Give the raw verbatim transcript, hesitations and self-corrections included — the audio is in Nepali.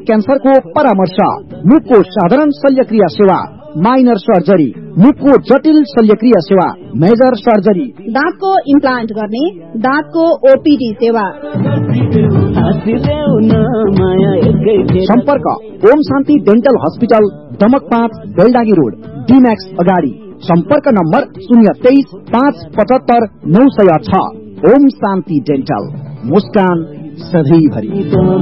क्यान्सरको परामर्श, मुखको साधारण शल्यक्रिया सेवा, माइनर सर्जरी, मुखको जटिल शल्यक्रिया सेवा, मेजर सर्जरी, दाँतको इम्प्लान्ट गर्ने, दाँतको ओपीडी सेवा। सम्पर्क ओम शान्ति डेन्टल हस्पिटल, दमक पाँच, बेलडाँगी रोड, डीमैक्स अगाडि। सम्पर्क नम्बर शून्य तेइस पाँच पचहत्तर नौ सय छ। ओम शान्ति डेन्टल, मुस्कान सधैँभरि।